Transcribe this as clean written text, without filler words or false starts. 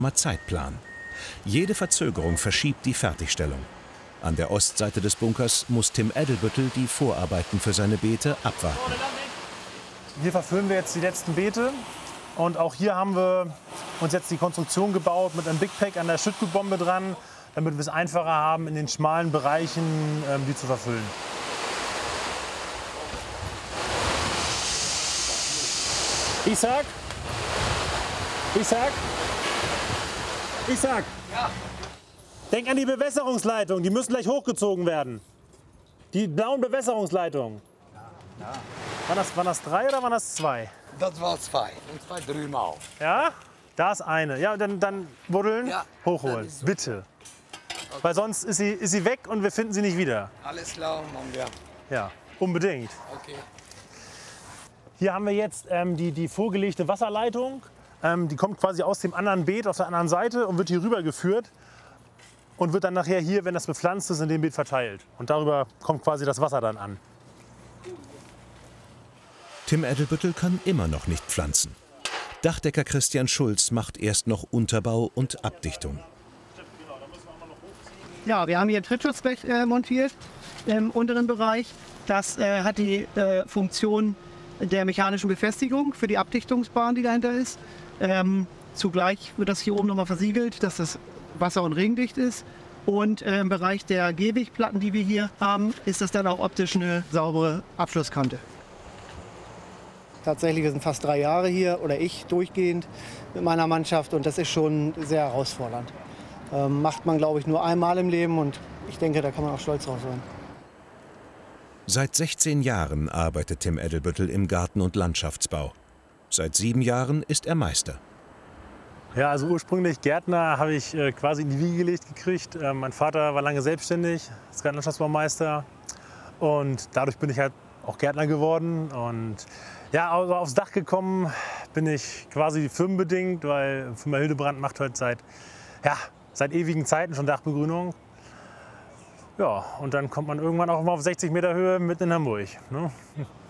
Zeitplan. Jede Verzögerung verschiebt die Fertigstellung. An der Ostseite des Bunkers muss Tim Edelbüttel die Vorarbeiten für seine Beete abwarten. Hier verfüllen wir jetzt die letzten Beete. Und auch hier haben wir uns jetzt die Konstruktion gebaut mit einem Big Pack an der Schüttgutbombe dran, damit wir es einfacher haben, in den schmalen Bereichen die zu verfüllen. Isaac? Ja. Denk an die Bewässerungsleitung, die müssen gleich hochgezogen werden. Die blauen Bewässerungsleitungen. Ja. Waren das 3 oder waren das 2? Das war 2 und 2 drüben auch. Ja? Da ist eine. Ja, dann buddeln, Ja, hochholen, so bitte. Okay. Weil sonst ist sie weg und wir finden sie nicht wieder. Alles klar, machen wir. Ja, unbedingt. Okay. Hier haben wir jetzt die vorgelegte Wasserleitung. Die kommt quasi aus dem anderen Beet, auf der anderen Seite und wird hier rüber geführt. Und wird dann nachher hier, wenn das bepflanzt ist, in dem Beet verteilt. Und darüber kommt quasi das Wasser dann an. Tim Edelbüttel kann immer noch nicht pflanzen. Dachdecker Christian Schulz macht erst noch Unterbau und Abdichtung. Ja, wir haben hier ein Trittschutzblech montiert im unteren Bereich. Das hat die Funktion der mechanischen Befestigung für die Abdichtungsbahn, die dahinter ist. Zugleich wird das hier oben nochmal versiegelt, dass das wasser- und regendicht ist. Und im Bereich der Gehwegplatten, die wir hier haben, ist das dann auch optisch eine saubere Abschlusskante. Tatsächlich, wir sind fast 3 Jahre hier, oder ich durchgehend mit meiner Mannschaft, und das ist schon sehr herausfordernd. Macht man, glaube ich, nur einmal im Leben, und ich denke, da kann man auch stolz drauf sein. Seit 16 Jahren arbeitet Tim Edelbüttel im Garten- und Landschaftsbau. Seit 7 Jahren ist er Meister. Ja, also ursprünglich Gärtner habe ich quasi in die Wiege gelegt gekriegt. Mein Vater war lange selbstständig, ist Gartenlandschaftsbaumeister. Und dadurch bin ich halt auch Gärtner geworden. Und ja, also aufs Dach gekommen bin ich quasi firmenbedingt, weil Firma Hildebrand macht heute seit ewigen Zeiten schon Dachbegrünung. Ja, und dann kommt man irgendwann auch mal auf 60 Meter Höhe mitten in Hamburg. Ne?